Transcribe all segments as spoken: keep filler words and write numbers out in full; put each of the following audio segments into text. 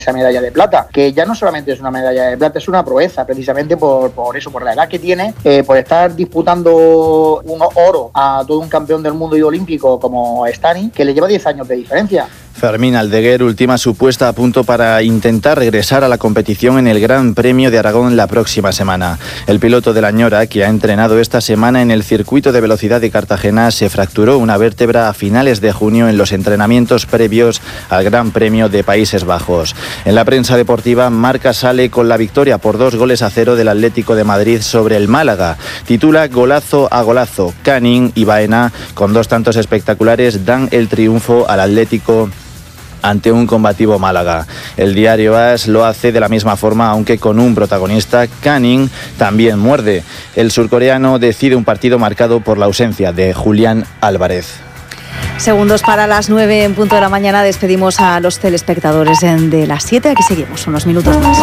esa medalla de plata, que ya no solamente es una medalla de plata, es una proeza, precisamente por, por eso, por la edad que tiene, eh, por estar disputando un oro a todo un campeón del mundo y olímpico como Stani, que le lleva diez años de diferencia. Fermín Aldeguer ultima su puesta a punto para intentar regresar a la competición en el Gran Premio de Aragón la próxima semana. El piloto de la Ñora, que ha entrenado esta semana en el circuito de velocidad de Cartagena, se fracturó una vértebra a finales de junio en los entrenamientos previos al Gran Premio de Países Bajos. En la prensa deportiva, Marca sale con la victoria por dos goles a cero del Atlético de Madrid sobre el Málaga. Titula golazo a golazo. Canning y Baena, con dos tantos espectaculares, dan el triunfo al Atlético ante un combativo Málaga. El diario AS lo hace de la misma forma, aunque con un protagonista. Canning también muerde. El surcoreano decide un partido marcado por la ausencia de Julián Álvarez. Segundos para las nueve en punto de la mañana. Despedimos a los telespectadores de las siete. Aquí seguimos unos minutos más.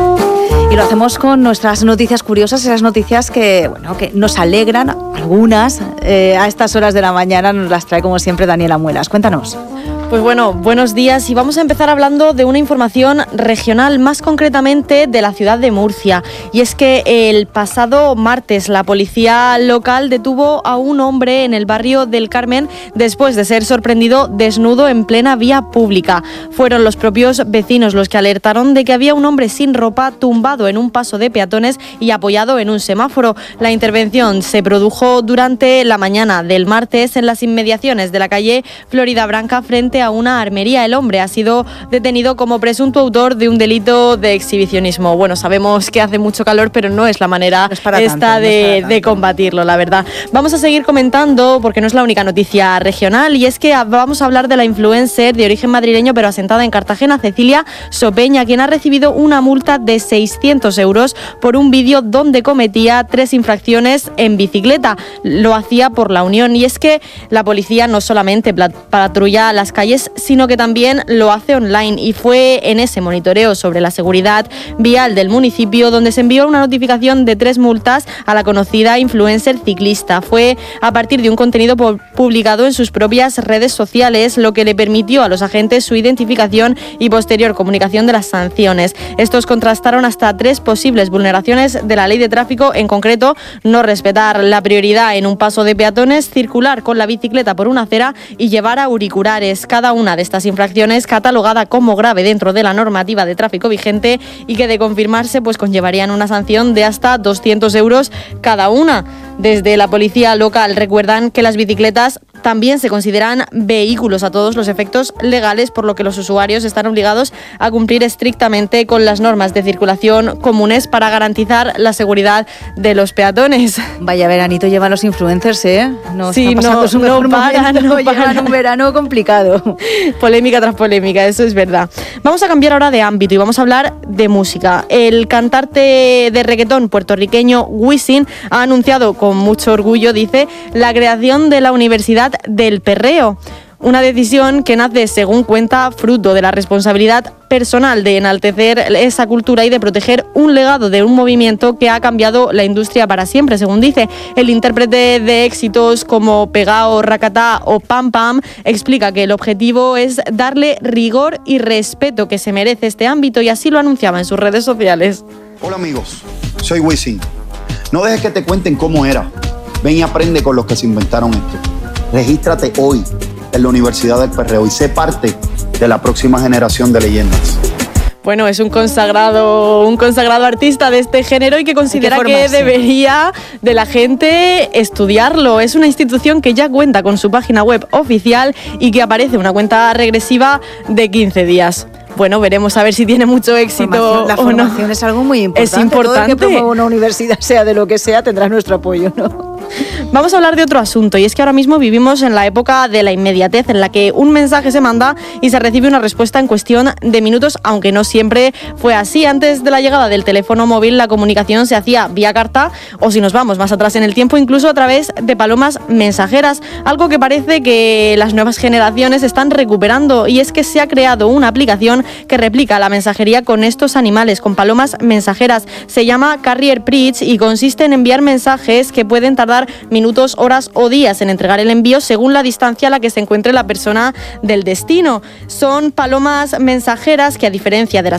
Y lo hacemos con nuestras noticias curiosas, esas noticias que, bueno, que nos alegran, algunas, eh, a estas horas de la mañana. Nos las trae como siempre Daniela Muelas. Cuéntanos. Pues bueno, buenos días y vamos a empezar hablando de una información regional, más concretamente de la ciudad de Murcia. Y es que el pasado martes la policía local detuvo a un hombre en el barrio del Carmen después de ser sorprendido desnudo en plena vía pública. Fueron los propios vecinos los que alertaron de que había un hombre sin ropa tumbado en un paso de peatones y apoyado en un semáforo. La intervención se produjo durante la mañana del martes en las inmediaciones de la calle Florida Branca frente a una armería. El hombre ha sido detenido como presunto autor de un delito de exhibicionismo. Bueno, sabemos que hace mucho calor, pero no es la manera no es esta tanto, de, no de combatirlo, la verdad. Vamos a seguir comentando, porque no es la única noticia regional, y es que vamos a hablar de la influencer de origen madrileño, pero asentada en Cartagena, Cecilia Sopeña, quien ha recibido una multa de seiscientos euros por un vídeo donde cometía tres infracciones en bicicleta. Lo hacía por la Unión, y es que la policía no solamente patrulla las calles, sino que también lo hace online, y fue en ese monitoreo sobre la seguridad vial del municipio donde se envió una notificación de tres multas a la conocida influencer ciclista. Fue a partir de un contenido publicado en sus propias redes sociales, lo que le permitió a los agentes su identificación y posterior comunicación de las sanciones. Estos contrastaron hasta tres posibles vulneraciones de la ley de tráfico, en concreto no respetar la prioridad en un paso de peatones, circular con la bicicleta por una acera y llevar auriculares. Cada una de estas infracciones catalogada como grave dentro de la normativa de tráfico vigente y que, de confirmarse, pues conllevarían una sanción de hasta doscientos euros cada una. Desde la policía local recuerdan que las bicicletas también se consideran vehículos a todos los efectos legales, por lo que los usuarios están obligados a cumplir estrictamente con las normas de circulación comunes para garantizar la seguridad de los peatones. Vaya veranito llevan los influencers, ¿eh? No, sí, no, su no paran, momento, no llevan paran. un verano complicado. Polémica tras polémica, eso es verdad. Vamos a cambiar ahora de ámbito y vamos a hablar de música. El cantante de reggaetón puertorriqueño Wisin ha anunciado con mucho orgullo, dice, la creación de la Universidad del Perreo. Una decisión que nace, según cuenta, fruto de la responsabilidad personal de enaltecer esa cultura y de proteger un legado de un movimiento que ha cambiado la industria para siempre, según dice. El intérprete de éxitos como Pegao, Rakata o Pam Pam explica que el objetivo es darle rigor y respeto que se merece este ámbito, y así lo anunciaba en sus redes sociales. Hola amigos, soy Wisin. No dejes que te cuenten cómo era. Ven y aprende con los que se inventaron esto. Regístrate hoy en la Universidad del Perreo y sé parte de la próxima generación de leyendas. Bueno, es un consagrado, un consagrado artista de este género y que considera que debería de la gente estudiarlo. Es una institución que ya cuenta con su página web oficial y que aparece una cuenta regresiva de quince días. Bueno, veremos a ver si tiene mucho éxito la o no. La formación es algo muy importante. Es importante. Todo el que promueva una universidad, sea de lo que sea, tendrá nuestro apoyo, ¿no? Vamos a hablar de otro asunto, y es que ahora mismo vivimos en la época de la inmediatez, en la que un mensaje se manda y se recibe una respuesta en cuestión de minutos, aunque no siempre fue así. Antes de la llegada del teléfono móvil, la comunicación se hacía vía carta, o si nos vamos más atrás en el tiempo, incluso a través de palomas mensajeras, algo que parece que las nuevas generaciones están recuperando, y es que se ha creado una aplicación que replica la mensajería con estos animales, con palomas mensajeras. Se llama Carrier Bridge y consiste en enviar mensajes que pueden tardar minutos minutos, horas o días en entregar el envío según la distancia a la que se encuentre la persona del destino. Son palomas mensajeras que, a diferencia de las